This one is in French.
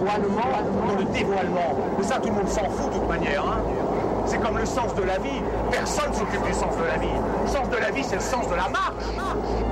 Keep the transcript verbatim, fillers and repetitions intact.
l'envoilement dans le dévoilement. Mais ça, tout le monde s'en fout de toute manière. Hein. C'est comme le sens de la vie. Personne ne s'occupe du sens de la vie. Le sens de la vie, c'est le sens de la marche.